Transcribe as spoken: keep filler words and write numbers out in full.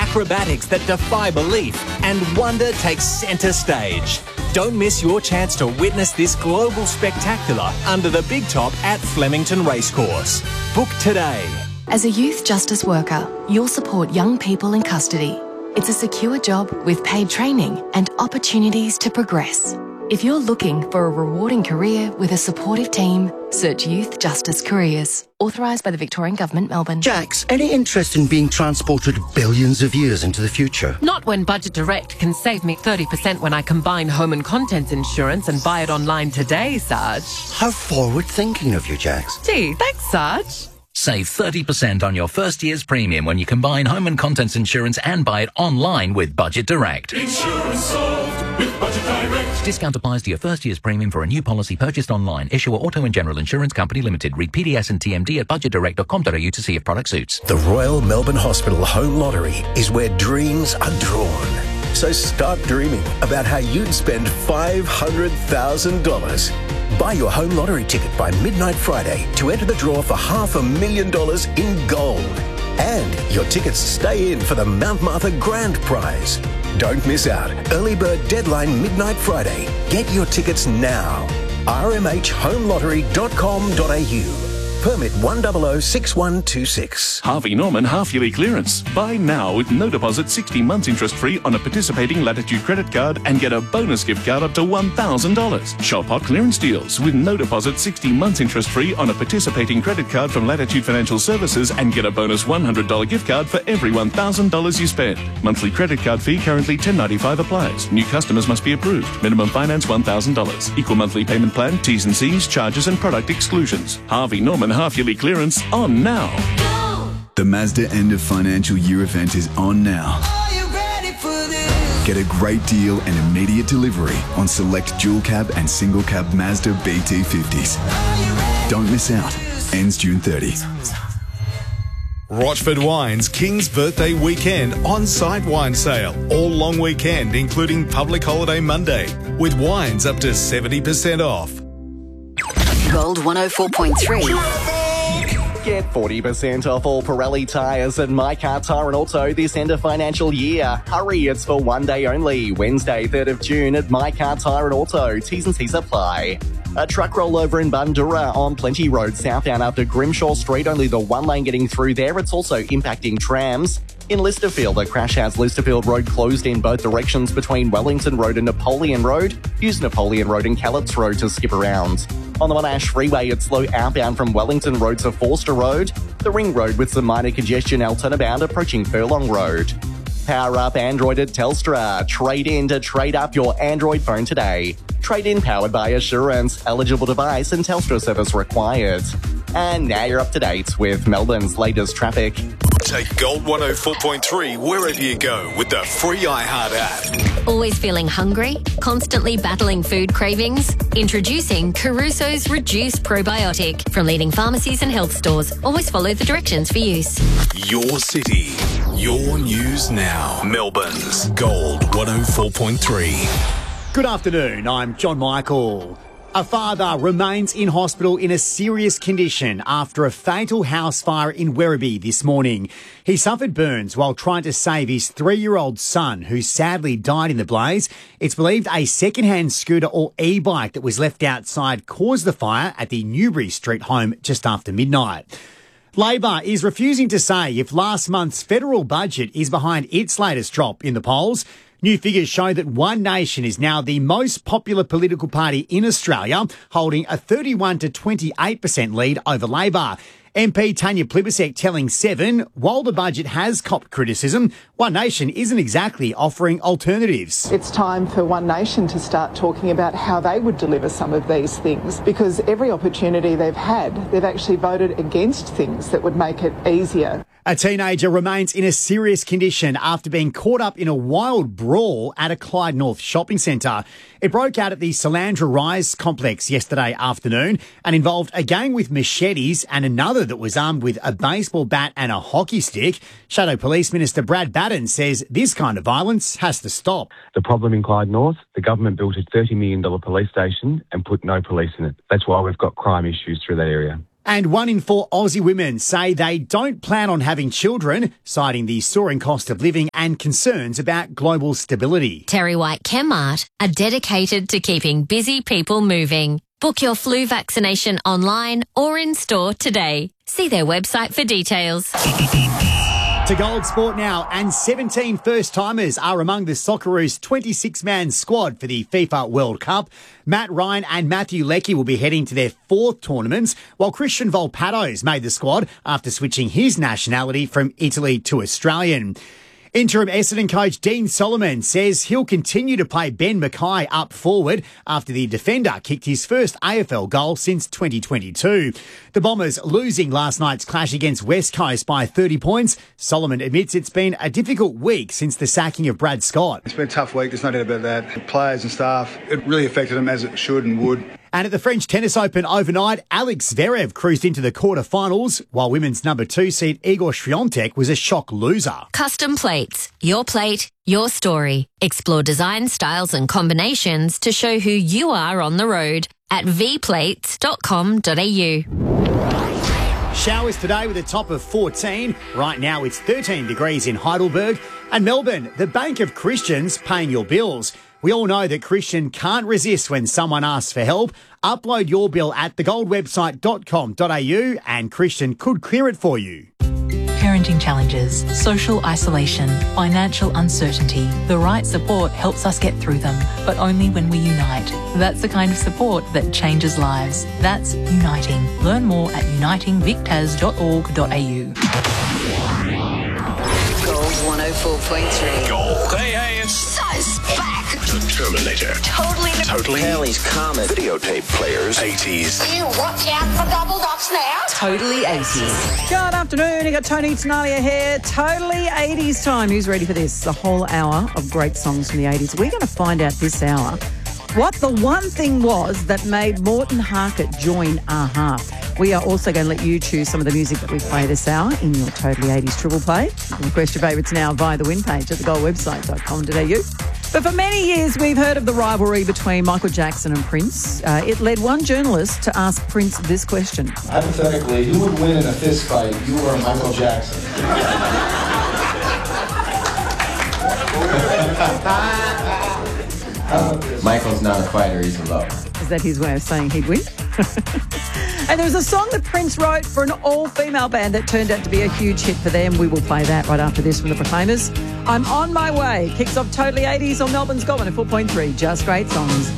acrobatics that defy belief, and wonder takes centre stage. Don't miss your chance to witness this global spectacular under the big top at Flemington Racecourse. Book today. As a youth justice worker, you'll support young people in custody. It's a secure job with paid training and opportunities to progress. If you're looking for a rewarding career with a supportive team, search Youth Justice Careers. Authorised by the Victorian Government, Melbourne. Jax, any interest in being transported billions of years into the future? Not when Budget Direct can save me thirty percent when I combine home and contents insurance and buy it online today, Sarge. How forward-thinking of you, Jax. Gee, thanks, Sarge. Save thirty percent on your first year's premium when you combine home and contents insurance and buy it online with Budget Direct. Insurance solved with Budget Direct. Discount applies to your first year's premium for a new policy purchased online. Issuer Auto and General Insurance Company Limited. Read P D S and T M D at budget direct dot com dot a u to see if product suits. The Royal Melbourne Hospital Home Lottery is where dreams are drawn. So start dreaming about how you'd spend five hundred thousand dollars. Buy your home lottery ticket by midnight Friday to enter the draw for half a million dollars in gold. And your tickets stay in for the Mount Martha Grand Prize. Don't miss out. Early bird deadline midnight Friday. Get your tickets now. r m h home lottery dot com dot a u. Permit one zero zero six one two six. Harvey Norman half-yearly clearance. Buy now with no deposit, sixty months interest-free on a participating Latitude credit card and get a bonus gift card up to one thousand dollars. Shop hot clearance deals with no deposit, sixty months interest-free on a participating credit card from Latitude Financial Services and get a bonus one hundred dollars gift card for every one thousand dollars you spend. Monthly credit card fee currently ten ninety-five applies. New customers must be approved. Minimum finance one thousand dollars. Equal monthly payment plan, T's and C's, charges and product exclusions. Harvey Norman half-yearly clearance on now. The Mazda end of financial year event is on now. Are you ready for this? Get a great deal and immediate delivery on select dual cab and single cab Mazda B T fifties. Don't miss out. Ends June thirtieth. Rochford Wines King's Birthday Weekend on-site wine sale. All long weekend, including public holiday Monday, with wines up to seventy percent off. Gold one oh four point three. Get forty percent off all Pirelli tyres at My Car Tyre and Auto this end of financial year. Hurry, it's for one day only. Wednesday, third of June at My Car Tyre and Auto. T's and C's apply. A truck rollover in Bundoora on Plenty Road southbound after Grimshaw Street. Only the one lane getting through there. It's also impacting trams. In Listerfield, a crash has Listerfield Road closed in both directions between Wellington Road and Napoleon Road. Use Napoleon Road and Callets Road to skip around. On the Monash Freeway, it's slow outbound from Wellington Road to Forster Road. The Ring Road with some minor congestion out turnabout approaching Furlong Road. Power up Android at Telstra. Trade in to trade up your Android phone today. Trade in powered by Assurance. Eligible device and Telstra service required. And now you're up to date with Melbourne's latest traffic. Take Gold one oh four point three wherever you go with the free iHeart app. Always feeling hungry? Constantly battling food cravings? Introducing Caruso's Reduced Probiotic from leading pharmacies and health stores. Always follow the directions for use. Your city, your news now. Melbourne's Gold one oh four point three. Good afternoon, I'm John Michael. A father remains in hospital in a serious condition after a fatal house fire in Werribee this morning. He suffered burns while trying to save his three-year-old son, who sadly died in the blaze. It's believed a second-hand scooter or e-bike that was left outside caused the fire at the Newbury Street home just after midnight. Labor is refusing to say if last month's federal budget is behind its latest drop in the polls. New figures show that One Nation is now the most popular political party in Australia, holding a thirty-one to twenty-eight percent lead over Labor. M P Tanya Plibersek telling Seven, while the budget has copped criticism, One Nation isn't exactly offering alternatives. It's time for One Nation to start talking about how they would deliver some of these things, because every opportunity they've had, they've actually voted against things that would make it easier. A teenager remains in a serious condition after being caught up in a wild brawl at a Clyde North shopping centre. It broke out at the Salandra Rise complex yesterday afternoon and involved a gang with machetes and another that was armed with a baseball bat and a hockey stick. Shadow Police Minister Brad Batten says this kind of violence has to stop. The problem in Clyde North, the government built a thirty million dollars police station and put no police in it. That's why we've got crime issues through that area. And one in four Aussie women say they don't plan on having children, citing the soaring cost of living and concerns about global stability. Terry White Chemmart are dedicated to keeping busy people moving. Book your flu vaccination online or in store today. See their website for details. To Gold Sport now, and seventeen first-timers are among the Socceroos' twenty-six man squad for the FIFA World Cup. Matt Ryan and Matthew Leckie will be heading to their fourth tournaments, while Christian Volpatos made the squad after switching his nationality from Italy to Australian. Interim Essendon coach Dean Solomon says he'll continue to play Ben Mackay up forward after the defender kicked his first A F L goal since twenty twenty-two. The Bombers losing last night's clash against West Coast by thirty points. Solomon admits it's been a difficult week since the sacking of Brad Scott. It's been a tough week, there's no doubt about that. The players and staff, it really affected them as it should and would. And at the French Tennis Open overnight, Alex Zverev cruised into the quarterfinals, while women's number two seed Igor Swiatek was a shock loser. Custom plates. Your plate, your story. Explore design, styles and combinations to show who you are on the road at v plates dot com dot a u. Showers today with a top of fourteen. Right now it's thirteen degrees in Heidelberg. And Melbourne, the Bank of Christians paying your bills. We all know that Christian can't resist when someone asks for help. Upload your bill at the gold website dot com dot a u and Christian could clear it for you. Parenting challenges, social isolation, financial uncertainty. The right support helps us get through them, but only when we unite. That's the kind of support that changes lives. That's Uniting. Learn more at uniting vic tas dot org dot a u. Gold one oh four point three. Gold. Hey, hey, it's So back. the Terminator. Totally. Totally. Kelly's Comet. Videotape players. eighties. You watch out for double dots now. Totally eighties. Good afternoon. You got Tony Tenalia here. Totally eighties time. Who's ready for this? The whole hour of great songs from the eighties. We're going to find out this hour what the one thing was that made Morten Harkett join a-ha. We are also going to let you choose some of the music that we play this hour in your Totally eighties Triple Play. You can request your favourites now via the win page at the gold website dot com dot a u. But for many years, we've heard of the rivalry between Michael Jackson and Prince. Uh, it led one journalist to ask Prince this question. Hypothetically, who would win in a fist fight, you or Michael Jackson? Michael's not a fighter, he's a lover. Is that his way of saying he'd win? And there was a song that Prince wrote for an all-female band that turned out to be a huge hit for them. We will play that right after this from the Proclaimers. I'm on my way. Kicks off Totally eighties on Melbourne's Gold one oh four point three. Just great songs.